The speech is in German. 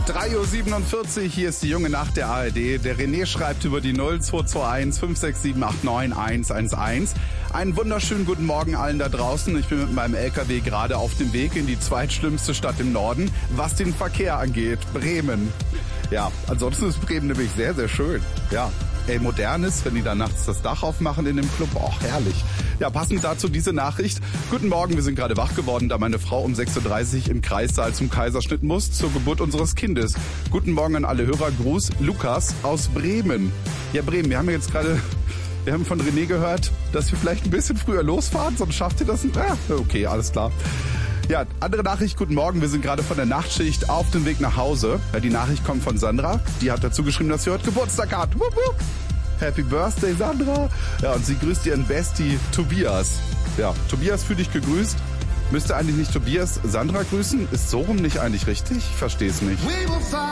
3:47 Uhr, hier ist die junge Nacht der ARD. Der René schreibt über die 0221 567 89 111. Einen wunderschönen guten Morgen allen da draußen. Ich bin mit meinem LKW gerade auf dem Weg in die zweitschlimmste Stadt im Norden, was den Verkehr angeht, Bremen. Ja, ansonsten ist Bremen nämlich sehr, sehr schön. Ja, modern ist, wenn die da nachts das Dach aufmachen in dem Club. Oh, herrlich. Ja, passend dazu diese Nachricht. Guten Morgen, wir sind gerade wach geworden, da meine Frau um 6:30 Uhr im Kreissaal zum Kaiserschnitt muss, zur Geburt unseres Kindes. Guten Morgen an alle Hörer. Gruß, Lukas aus Bremen. Ja, Bremen, wir haben von René gehört, dass wir vielleicht ein bisschen früher losfahren, sonst schafft ihr das nicht. Okay, alles klar. Ja, andere Nachricht, guten Morgen, wir sind gerade von der Nachtschicht auf dem Weg nach Hause. Ja, die Nachricht kommt von Sandra, die hat dazu geschrieben, dass sie heute Geburtstag hat. Wupp, wupp. Happy Birthday, Sandra. Ja, und sie grüßt ihren Bestie Tobias. Ja, Tobias, fühl dich gegrüßt. Müsste eigentlich nicht Tobias Sandra grüßen? Ist so rum nicht eigentlich richtig? Ich verstehe es nicht.